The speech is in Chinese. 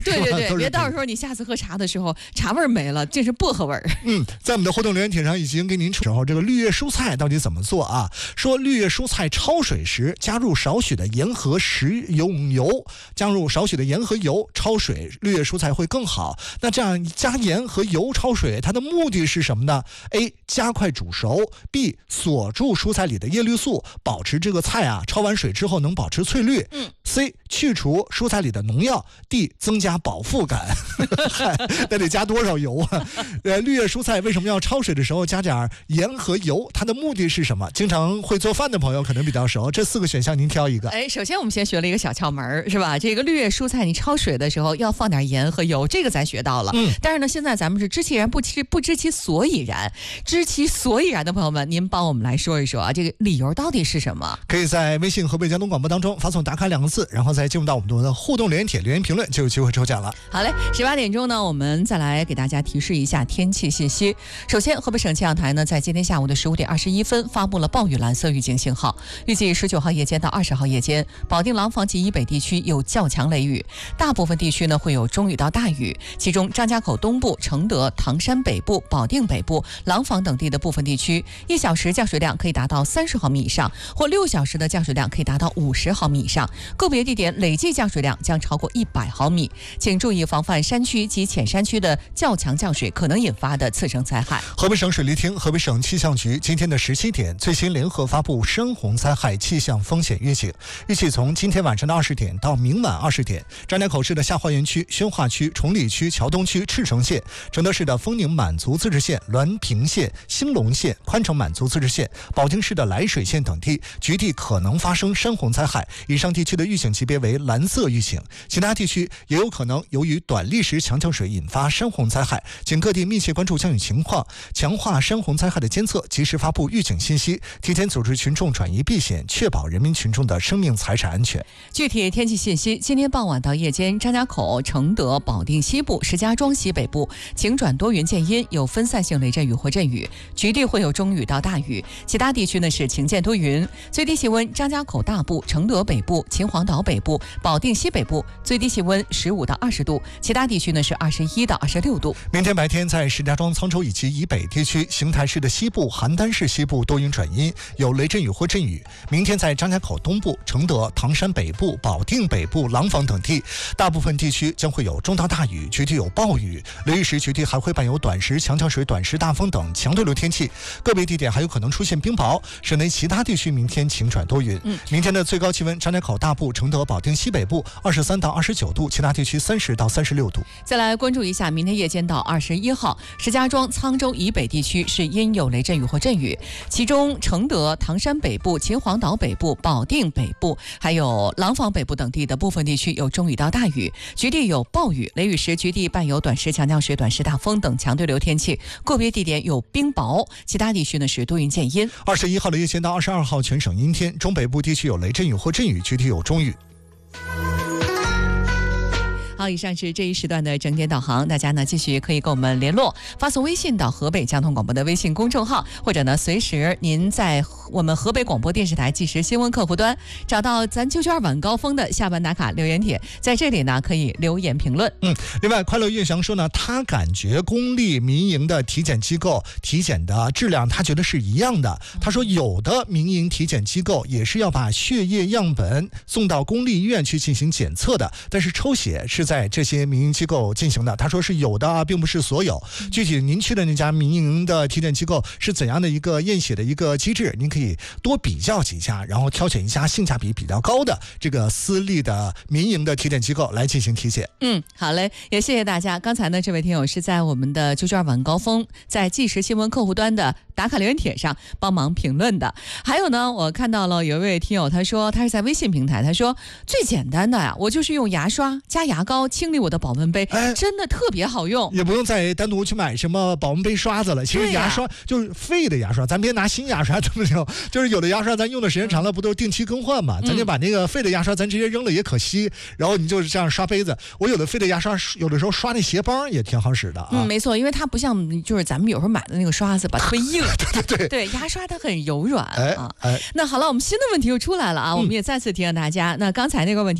对，别到时候你下次喝茶的时候茶味没了，这是薄荷味儿。 在我们的互动留言帖上已经给您时候，这个绿叶蔬菜到底怎么做啊？说绿叶蔬菜焯水时加入少许的盐和食用油，焯水，绿叶蔬菜会更好。那这样加盐和油焯水，它的目的是什么呢？ A. 加快煮熟， B. 锁住蔬菜里的叶绿素，保持这个菜焯完水之后能保持翠绿。C. 去除蔬菜里的农药， D. 增加饱腹感。那得加多少油啊？绿叶蔬菜为什么要焯水的时候加点盐和油？它的目的是什么？经常会做饭的朋友可能比较熟，这4个选项您挑一个。 首先我们先学了一个小窍门，是吧？这个绿叶蔬菜你焯水的时候要放点盐和油，这个咱学到了。但是呢，现在咱们是知其然不知其所以然。知其所以然的朋友们，您帮我们来说一说啊，这个理由到底是什么？ 可以在微信河北交通广播当中发送打卡2个字，然后再进入到我们的互动留言帖留言评论，就有机会抽奖了。 好嘞，18点钟呢，我们再来给大家提示一下天气信息。首先，河北省气象台呢，在今天下午的15点21分发布了暴雨蓝色预警信号，预计19号夜间到20号夜间，保定廊坊及以北地区有较强雷雨，大部分地区呢会有中雨到大雨，其中张家口东部、承德、唐山北部、保定北部、廊坊等地的部分地区，1小时降水量可以达到30毫米以上，或6小时的降水量可以达到50毫米以上，个别地点累计降水量将超过100毫米，请注意防范山区及浅山区的较强降水可能引发的次生灾害。 河北省水利厅、河北省气象局今天的17点最新联合发布深洪灾害气象风险预警，预计从今天晚上的20点到明晚20点，张家口市的下花园区、宣化区、崇礼区、桥东区、赤城县，承德市的丰宁满族自治县、滦平县、兴隆县、宽城满族自治县，保定市的涞水县等地局地可能发生山洪灾害，以上地区的预警级别为蓝色预警，其他地区也有可能由于短历时强降水引发山洪灾害，请各地密切关注降雨情况，强化山洪灾害的监测，及时发布预警信息，提前组织群众转移避险，确保人民群众的生命财产安全。 具体天气信息：今天傍晚到夜间，张家口、承德、保定西部、石家庄西北部晴转多云见阴，有分散性雷阵雨或阵雨，局地会有中雨到大雨，其他地区呢是晴见多云。最低气温：张家口大部、承德北部、秦皇岛北部、保定西北部最低气温15到20度，其他地区呢是21到26度。 明天白天在石家庄、沧州以及以北地区、邢台市的西部、邯郸市西部多云转阴，有雷阵雨或阵雨。明天在张家口东部、承德、唐山北部、保定北部、廊坊等地，大部分地区将会有中到大雨，局地有暴雨，雷雨时局地还会伴有短时强降水、短时大风等强对流天气，个别地点还有可能出现冰雹。省内其他地区明天晴转多云。明天的最高气温，张家口大部、承德、保定西北部23到29度，其他地区30到36度。 再来关注一下明天夜间到21号，石家庄、沧州以北地区是阴有雷阵雨或阵雨，其中承德、唐山北部、秦皇岛北部、保定北部还有廊坊北部等地的部分地区有中雨到大雨，局地有暴雨，雷雨时局地伴有短时强降水、短时大风等强对流天气，个别地点有冰雹，其他地区呢是多云见阴。 21号的夜间到22号全省阴天，中北部地区有雷阵雨或阵雨，局地有中雨。 好，以上是这一时段的整点导航，大家呢继续可以跟我们联络，发送微信到河北交通广播的微信公众号，或者呢随时您在我们河北广播电视台即时新闻客户端找到咱992晚高峰的下班打卡留言帖，在这里呢可以留言评论。 另外快乐岳翔说呢，他感觉公立民营的体检机构体检的质量他觉得是一样的。他说有的民营体检机构也是要把血液样本送到公立医院去进行检测的，但是抽血是在这些民营机构进行的。他说是有的，并不是所有。具体您去的那家民营的体检机构是怎样的一个验血的一个机制，您可以多比较几家，然后挑选一家性价比比较高的这个私立的民营的体检机构来进行体检。 好嘞，也谢谢大家。刚才呢这位听友是在我们的992晚高峰在即时新闻客户端的打卡留言帖上帮忙评论的。还有呢，我看到了有一位听友，他说他是在微信平台，他说最简单的呀，我就是用牙刷加牙膏清理我的保温杯，真的特别好用， 也不用再单独去买什么保温杯刷子了。其实牙刷就是废的牙刷，咱别拿新牙刷这么用，就是有的牙刷咱用的时间长了，不都是定期更换嘛？咱就把那个废的牙刷咱直接扔了也可惜，然后你就是这样刷杯子。我有的废的牙刷，有的时候刷那鞋帮也挺好使的啊。 没错，因为它不像就是咱们有时候买的那个刷子吧，特别硬。 对， 牙刷它很柔软啊。那好了，我们新的问题又出来了啊，我们也再次提醒大家，那刚才那个问题